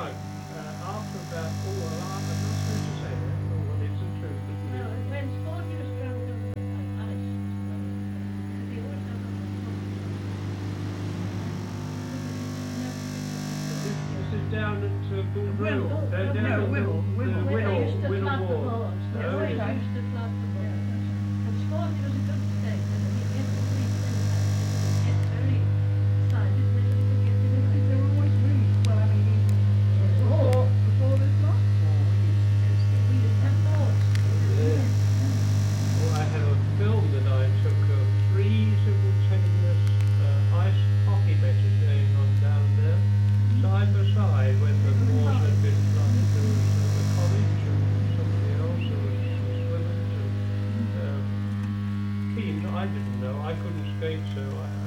No, after about, oh, well, I'm not supposed to say that. Oh, well, it's the truth, isn't No, it? when Sporty was travelling on the ice, because he always had on the This is down at Bullbrook. Whittle. Down No, at Whittle. They used to Whittle flood the Ward. boards. They Oh, always yeah. used to flood the boards. And Sporty was a good skater, and he kept the feet in the back. He kept very excited, and they couldn't get him in. They were always really, well, I mean, before this lot? We used to have boards. Well, I have a film that I took of 3 simultaneous ice hockey matches going on down there, side by side, when the wars had been flooded. There was the college and somebody else, there was Swillens and Keane. I didn't know, I couldn't skate, so I